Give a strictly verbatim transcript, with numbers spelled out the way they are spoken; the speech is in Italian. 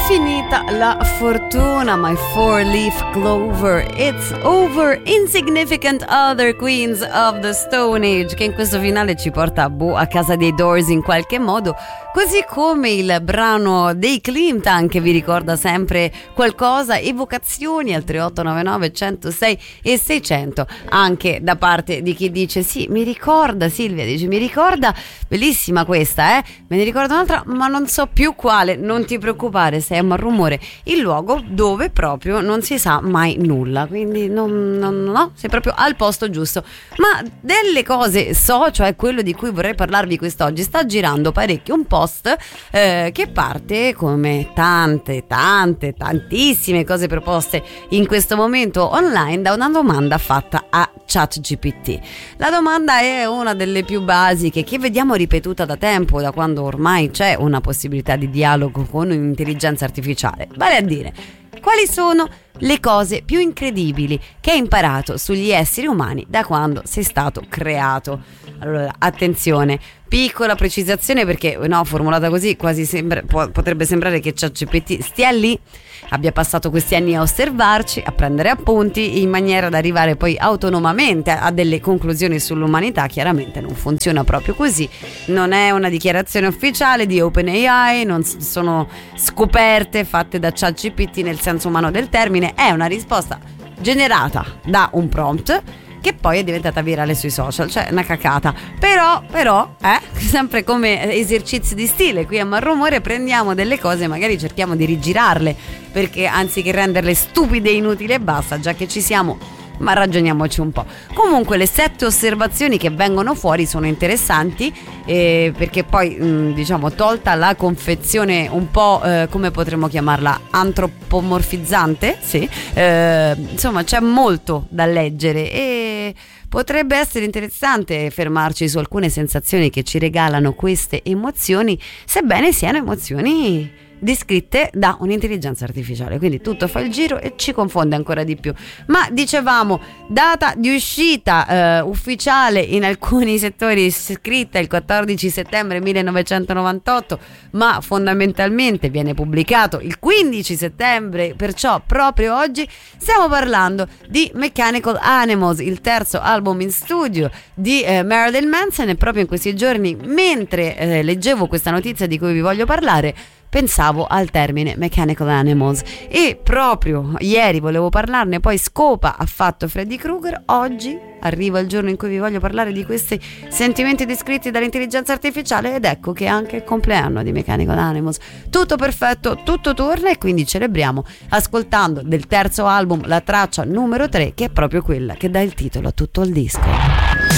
finita la fortuna, my four-leaf clover. It's over. Insignificant Other Queens of the Stone Age, che in questo finale ci porta boh, a casa dei Doors in qualche modo, così come il brano dei Klimt anche vi ricorda sempre qualcosa, evocazioni al tre otto nove nove uno zero sei e seicento, anche da parte di chi dice sì, mi ricorda, Silvia dice mi ricorda, bellissima questa, eh? Me ne ricordo un'altra ma non so più quale. Non ti preoccupare, sei a Malrumore, il luogo dove proprio non si sa mai nulla, quindi non, non, no, sei proprio al posto giusto. Ma delle cose so, cioè quello di cui vorrei parlarvi quest'oggi, sta girando parecchio un post eh, che parte, come tante tante tantissime cose proposte in questo momento online, da una domanda fatta a ChatGPT. La domanda è una delle più basiche che vediamo ripetuta da tempo, da quando ormai c'è una possibilità di dialogo con un'intelligenza artificiale, vale a dire: quali sono le cose più incredibili che hai imparato sugli esseri umani da quando sei stato creato? Allora, attenzione, piccola precisazione, perché no, formulata così quasi sembra, può, potrebbe sembrare che ChatGPT stia lì, abbia passato questi anni a osservarci, a prendere appunti in maniera da arrivare poi autonomamente a delle conclusioni sull'umanità. Chiaramente non funziona proprio così, non è una dichiarazione ufficiale di OpenAI, non sono scoperte fatte da ChatGPT nel senso umano del termine, è una risposta generata da un prompt che poi è diventata virale sui social, cioè una cacata. Però, però, eh, sempre come esercizi di stile, qui a Malrumore prendiamo delle cose e magari cerchiamo di rigirarle, perché anziché renderle stupide e inutili e basta, già che ci siamo, ma ragioniamoci un po'. Comunque le sette osservazioni che vengono fuori sono interessanti, eh, perché poi mh, diciamo, tolta la confezione un po' eh, come potremmo chiamarla, antropomorfizzante, sì, eh, insomma c'è molto da leggere e potrebbe essere interessante fermarci su alcune sensazioni che ci regalano queste emozioni, sebbene siano emozioni descritte da un'intelligenza artificiale, quindi tutto fa il giro e ci confonde ancora di più. Ma dicevamo, data di uscita eh, ufficiale in alcuni settori scritta il quattordici settembre millenovecentonovantotto, ma fondamentalmente viene pubblicato il quindici settembre, perciò proprio oggi stiamo parlando di Mechanical Animals, il terzo album in studio di eh, Marilyn Manson. E proprio in questi giorni, mentre eh, leggevo questa notizia di cui vi voglio parlare, pensavo al termine Mechanical Animals e proprio ieri volevo parlarne, poi scopa ha fatto Freddy Krueger. Oggi arriva il giorno in cui vi voglio parlare di questi sentimenti descritti dall'intelligenza artificiale ed ecco che è anche il compleanno di Mechanical Animals. Tutto perfetto, tutto torna e quindi celebriamo ascoltando del terzo album la traccia numero tre, che è proprio quella che dà il titolo a tutto il disco.